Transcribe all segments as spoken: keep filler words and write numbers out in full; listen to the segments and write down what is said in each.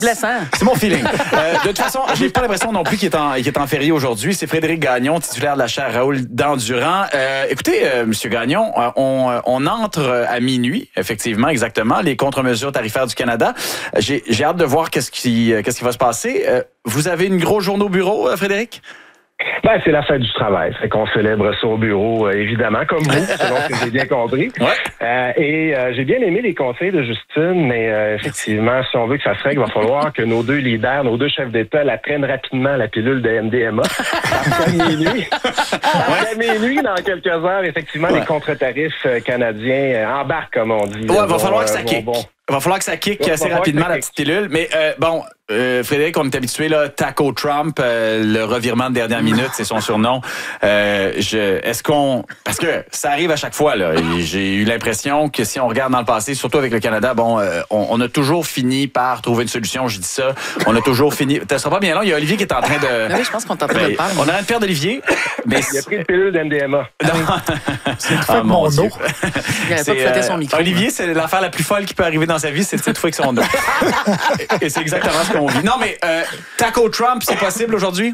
Blessant. C'est mon feeling. Euh, de toute façon, j'ai pas l'impression non plus qu'il est en, qu'il est en férié aujourd'hui. C'est Frédéric Gagnon, titulaire de la chaire Raoul Dandurand. Euh, écoutez, euh, Monsieur Gagnon, on, on entre à minuit, effectivement, exactement, les contre-mesures tarifaires du Canada. J'ai, j'ai hâte de voir qu'est-ce qui, qu'est-ce qui va se passer. Euh, vous avez une grosse journée au bureau, Frédéric? Ben, c'est la fête du travail. Fait qu'on célèbre ça au bureau, euh, évidemment, comme vous, selon ce que j'ai bien compris. Ouais. Euh, et euh, j'ai bien aimé les conseils de Justine, mais euh, effectivement, si on veut que ça se règle, il va falloir que nos deux leaders, nos deux chefs d'État, la prennent rapidement, la pilule de M D M A. Après minuit, après minuit, dans quelques heures, effectivement, ouais. les contre-tarifs canadiens embarquent, comme on dit. Ouais, il va falloir que ça bon, kick. Bon. Il va falloir que ça kick assez rapidement, la petite pilule. Mais euh, bon, euh, Frédéric, on est habitué, là, Taco Trump, euh, le revirement de dernière minute, c'est son surnom. Euh, je, est-ce qu'on... Parce que ça arrive à chaque fois, là. Et j'ai eu l'impression que si on regarde dans le passé, surtout avec le Canada, bon, euh, on, on a toujours fini par trouver une solution, je dis ça. On a toujours fini... Ça sera pas bien long, il y a Olivier qui est en train de... Oui, je pense qu'on est en train ben, de parler. On a un père d'Olivier. Mais il a pris une pilule d'M D M A. C'est une fois oh, mon Dieu. Il n'avait pas fouetté son micro. Olivier, c'est l'affaire la plus folle qui peut arriver dans sa vie, c'est cette fois que son dos. Et c'est exactement ce qu'on vit. Non, mais euh, Taco Trump, c'est possible aujourd'hui?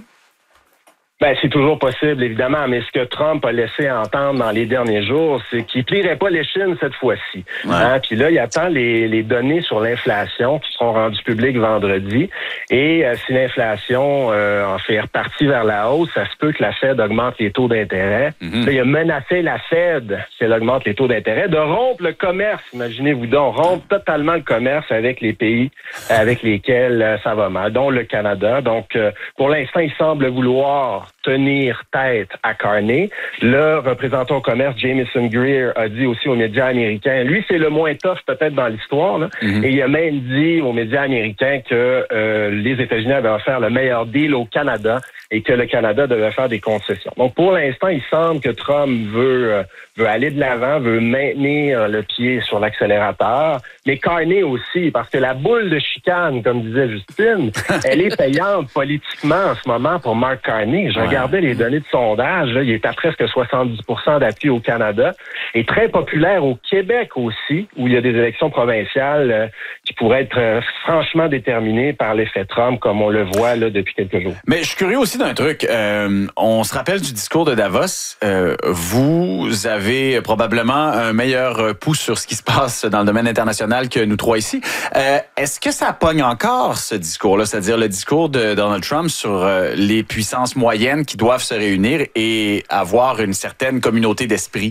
Ben, c'est toujours possible, évidemment, mais ce que Trump a laissé entendre dans les derniers jours, c'est qu'il plierait pas l'échine cette fois-ci. Ouais. Hein? Puis là, il attend les, les données sur l'inflation qui seront rendues publiques vendredi. Et euh, si l'inflation euh, en fait repartie vers la hausse, ça se peut que la Fed augmente les taux d'intérêt. Mm-hmm. Là, il a menacé la Fed, si elle augmente les taux d'intérêt, de rompre le commerce. Imaginez-vous donc, rompre totalement le commerce avec les pays avec lesquels euh, ça va mal, dont le Canada. Donc, euh, pour l'instant, il semble vouloir tenir tête à Carney. Le représentant au commerce, Jameson Greer, a dit aussi aux médias américains, lui, c'est le moins tough peut-être dans l'histoire, là. Mm-hmm. Et il a même dit aux médias américains que euh, les États-Unis avaient offert le meilleur deal au Canada et que le Canada devait faire des concessions. Donc, pour l'instant, il semble que Trump veut, euh, veut aller de l'avant, veut maintenir le pied sur l'accélérateur, mais Carney aussi, parce que la boule de chicane, comme disait Justine, elle est payante politiquement en ce moment pour Mark Carney. Je regardais les données de sondage, là, il est à presque soixante-dix pour cent d'appui au Canada et très populaire au Québec aussi, où il y a des élections provinciales euh, qui pourraient être euh, franchement déterminées par l'effet Trump, comme on le voit là depuis quelques jours. Mais je suis curieux aussi d'un truc. Euh, on se rappelle du discours de Davos. Euh, vous avez probablement un meilleur pouce sur ce qui se passe dans le domaine international que nous trois ici. Euh, est-ce que ça pogne encore, ce discours-là, c'est-à-dire le discours de Donald Trump sur euh, les puissances moyennes qui doivent se réunir et avoir une certaine communauté d'esprit?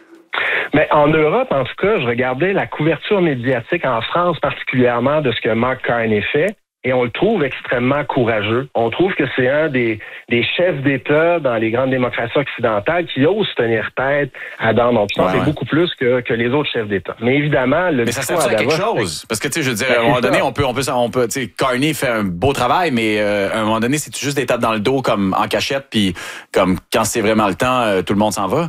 Mais en Europe, en tout cas, je regardais la couverture médiatique en France particulièrement de ce que Mark Carney fait. Et on le trouve extrêmement courageux. On trouve que c'est un des, des chefs d'État dans les grandes démocraties occidentales qui ose tenir tête à Donald Trump, ouais, ouais. et beaucoup plus que, que les autres chefs d'État. Mais évidemment, le mais ça sert à quelque chose. Parce que, tu sais, je veux dire, à un moment donné, on peut, on peut, on peut, tu sais, Carney fait un beau travail, mais euh, à un moment donné, c'est juste des tapes dans le dos comme en cachette, puis comme quand c'est vraiment le temps, euh, tout le monde s'en va.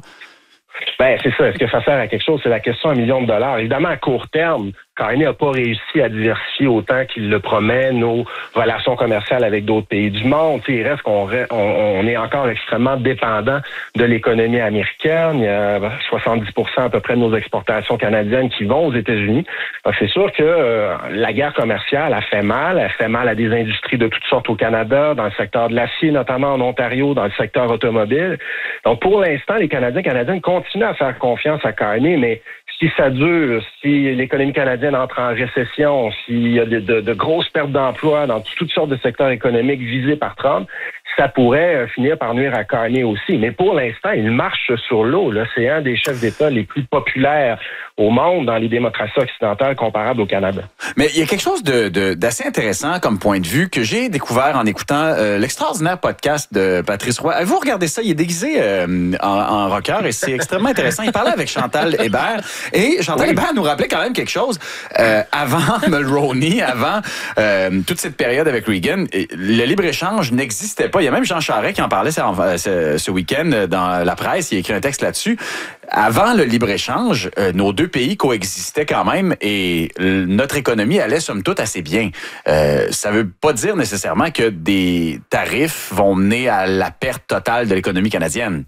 Ben, c'est ça. Est-ce que ça sert à quelque chose? C'est la question à un million de dollars. Évidemment, à court terme, Carney n'a pas réussi à diversifier autant qu'il le promet nos relations commerciales avec d'autres pays du monde. T'sais, il reste qu'on on, on est encore extrêmement dépendant de l'économie américaine. Il y a soixante-dix pour cent à peu près de nos exportations canadiennes qui vont aux États-Unis. Donc, c'est sûr que euh, la guerre commerciale a fait mal. Elle fait mal à des industries de toutes sortes au Canada, dans le secteur de l'acier, notamment en Ontario, dans le secteur automobile. Donc, pour l'instant, les Canadiens et Canadiennes continuent à faire confiance à Carney, mais si ça dure, si l'économie canadienne entre en récession, s'il y a de, de, de grosses pertes d'emplois dans toutes sortes de secteurs économiques visés par Trump, ça pourrait finir par nuire à Carney aussi. Mais pour l'instant, il marche sur l'eau. Là, c'est un des chefs d'État les plus populaires au monde dans les démocraties occidentales comparables au Canada. Mais il y a quelque chose de, de, d'assez intéressant comme point de vue que j'ai découvert en écoutant euh, l'extraordinaire podcast de Patrice Roy. Avez-vous regardé ça? Il est déguisé euh, en, en rocker et c'est extrêmement intéressant. Il parlait avec Chantal Hébert et Chantal oui. Hébert nous rappelait quand même quelque chose. Euh, avant Mulroney, avant euh, toute cette période avec Reagan, le libre-échange n'existait pas. Il y a même Jean Charest qui en parlait ce, ce week-end dans la presse. Il a écrit un texte là-dessus. Avant le libre-échange, euh, nos deux pays coexistaient quand même et notre économie allait somme toute assez bien. Euh, ça veut pas dire nécessairement que des tarifs vont mener à la perte totale de l'économie canadienne.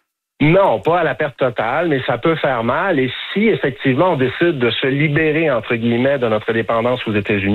Non, pas à la perte totale, mais ça peut faire mal. Et si, effectivement, on décide de se libérer, entre guillemets, de notre dépendance aux États-Unis,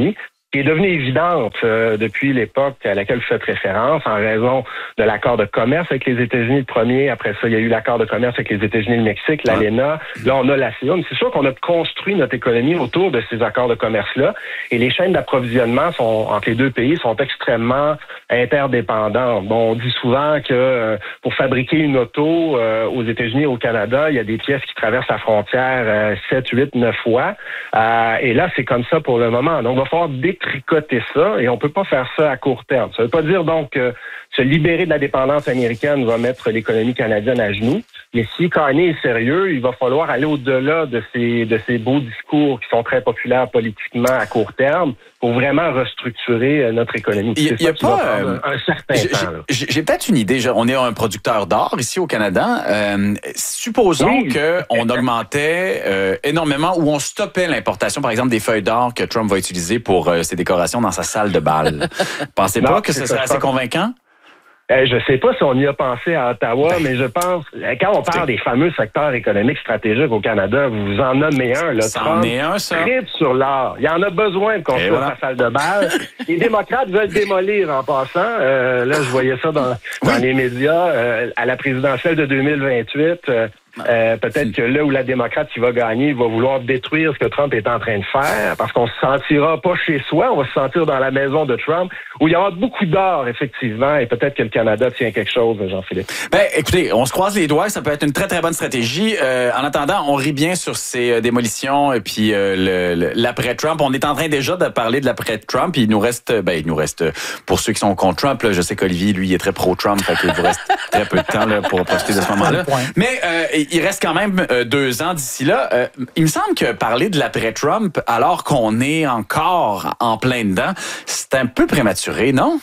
qui est devenue évidente euh, depuis l'époque à laquelle vous faites référence, en raison de l'accord de commerce avec les États-Unis le premier. Après ça, il y a eu l'accord de commerce avec les États-Unis et le Mexique, l'A L E N A. Là, on a l'A C E A. Mais c'est sûr qu'on a construit notre économie autour de ces accords de commerce-là. Et les chaînes d'approvisionnement sont, entre les deux pays sont extrêmement interdépendantes. Bon, on dit souvent que euh, pour fabriquer une auto euh, aux États-Unis et au Canada, il y a des pièces qui traversent la frontière euh, sept, huit, neuf fois. Euh, et là, c'est comme ça pour le moment. Donc, il va falloir détricoter ça et on peut pas faire ça à court terme. Ça veut pas dire donc que se libérer de la dépendance américaine va mettre l'économie canadienne à genoux. Mais si Carney est sérieux, il va falloir aller au-delà de ces, de ces beaux discours qui sont très populaires politiquement à court terme pour vraiment restructurer notre économie. Il n'y a, a pas euh, un certain j'ai, temps. Là. J'ai, j'ai peut-être une idée. On est un producteur d'or ici au Canada. Euh, supposons oui. qu'on augmentait euh, énormément ou on stoppait l'importation, par exemple, des feuilles d'or que Trump va utiliser pour euh, ses décorations dans sa salle de bal. Pensez non, pas que ce serait assez convaincant? Euh, je sais pas si on y a pensé à Ottawa, ben, mais je pense, quand on parle des fameux secteurs économiques stratégiques au Canada, vous en nommez un, là. Ça en est un, ça. Tripe sur l'art. Il y en a besoin de construire voilà. sa salle de bal. Les démocrates veulent démolir en passant. Euh, là, je voyais ça dans, dans oui. les médias. Euh, à la présidentielle de deux mille vingt-huit, euh, Euh, peut-être que là où la démocrate qui va gagner va vouloir détruire ce que Trump est en train de faire parce qu'on se sentira pas chez soi, on va se sentir dans la maison de Trump où il y aura beaucoup d'or, effectivement, et peut-être que le Canada tient quelque chose, Jean-Philippe. Ben, écoutez, on se croise les doigts, ça peut être une très, très bonne stratégie. Euh, en attendant, on rit bien sur ces euh, démolitions et puis euh, le, le, l'après-Trump. On est en train déjà de parler de l'après-Trump. Il nous reste, ben, il nous reste, pour ceux qui sont contre Trump, là, je sais qu'Olivier, lui, il est très pro-Trump, fait qu'il vous reste très peu de temps là, pour profiter de ce moment-là. Mais euh, il reste quand même euh, deux ans d'ici là. Euh, il me semble que parler de l'après-Trump, alors qu'on est encore en plein dedans, c'est un peu prématuré, non?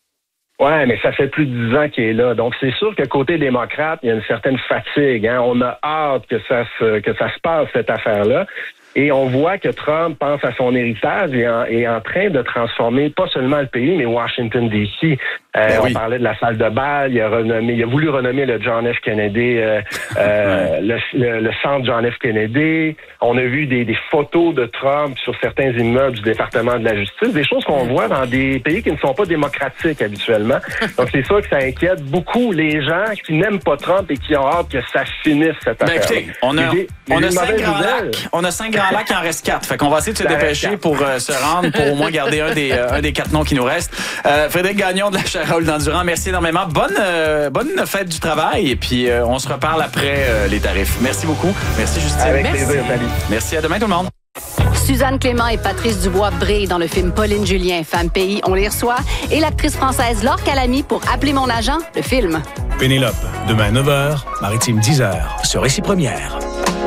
Ouais, mais ça fait plus de dix ans qu'il est là. Donc, c'est sûr que côté démocrate, il y a une certaine fatigue. Hein? On a hâte que ça se, que ça se passe, cette affaire-là. Et on voit que Trump pense à son héritage et en, est en train de transformer pas seulement le pays, mais Washington, D C. Euh, ben oui. On parlait de la salle de bal, il a renommé, il a voulu renommer le John F. Kennedy, euh, euh, le, le, le centre John F. Kennedy. On a vu des, des photos de Trump sur certains immeubles du département de la justice, des choses qu'on voit dans des pays qui ne sont pas démocratiques habituellement. Donc c'est sûr que ça inquiète beaucoup les gens qui n'aiment pas Trump et qui ont hâte que ça finisse cette ben, affaire. Écoutez, on a, des, on, a cinq grands lacs, on a cinq grands lacs, il en reste quatre. Fait qu'on va essayer de se ça dépêcher pour euh, se rendre, pour au moins garder un des, euh, un des quatre noms qui nous restent. Euh, Frédéric Gagnon de la chaire Raoul Dandurand, merci énormément. Bonne, euh, bonne fête du travail et puis euh, on se reparle après euh, les tarifs. Merci beaucoup. Merci Justine. Avec merci. plaisir, salut. Merci, à demain tout le monde. Suzanne Clément et Patrice Dubois brillent dans le film Pauline Julien, Femme Pays, on les reçoit. Et l'actrice française Laure Calamy pour Appeler mon agent, le film. Pénélope, demain neuf heures, Maritime dix heures, sur Récit Première.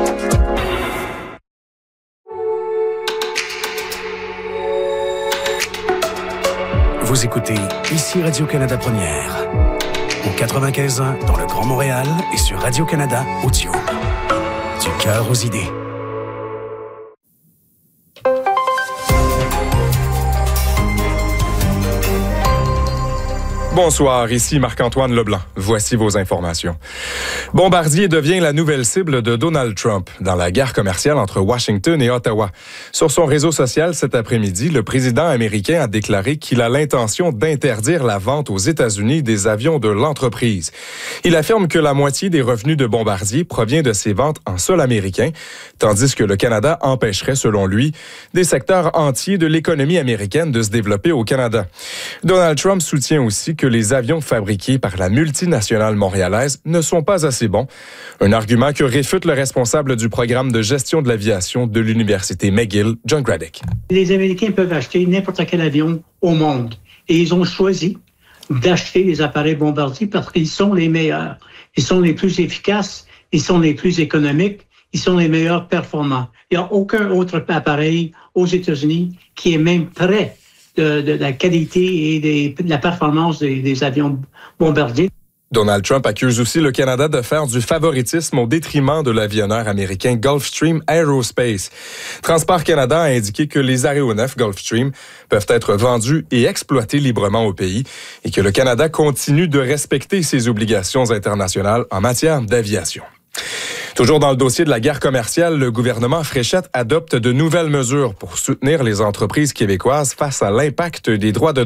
Vous écoutez ici Radio-Canada Première. Au quatre-vingt-quinze ans dans le Grand Montréal et sur Radio-Canada Audio. Du cœur aux idées. Bonsoir, ici Marc-Antoine Leblanc. Voici vos informations. Bombardier devient la nouvelle cible de Donald Trump dans la guerre commerciale entre Washington et Ottawa. Sur son réseau social cet après-midi, le président américain a déclaré qu'il a l'intention d'interdire la vente aux États-Unis des avions de l'entreprise. Il affirme que la moitié des revenus de Bombardier provient de ses ventes en sol américain, tandis que le Canada empêcherait, selon lui, des secteurs entiers de l'économie américaine de se développer au Canada. Donald Trump soutient aussi que les avions fabriqués par la multinationale montréalaise ne sont pas assez bons. Un argument que réfute le responsable du programme de gestion de l'aviation de l'Université McGill, John Graddick. Les Américains peuvent acheter n'importe quel avion au monde. Et ils ont choisi d'acheter les appareils Bombardier parce qu'ils sont les meilleurs. Ils sont les plus efficaces, ils sont les plus économiques, ils sont les meilleurs performants. Il n'y a aucun autre appareil aux États-Unis qui est même près De, de la qualité et des, de la performance des, des avions Bombardier. Donald Trump accuse aussi le Canada de faire du favoritisme au détriment de l'avionneur américain Gulfstream Aerospace. Transport Canada a indiqué que les aéronefs Gulfstream peuvent être vendus et exploités librement au pays et que le Canada continue de respecter ses obligations internationales en matière d'aviation. Toujours dans le dossier de la guerre commerciale, le gouvernement Fréchette adopte de nouvelles mesures pour soutenir les entreprises québécoises face à l'impact des droits de